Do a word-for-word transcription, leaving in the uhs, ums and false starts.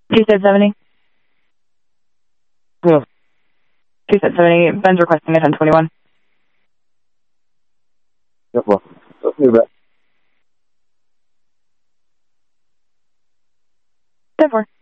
You said seventy? Yeah. You said seventy. Ben's requesting a ten twenty-one. Yeah, well, let's do that. ten four.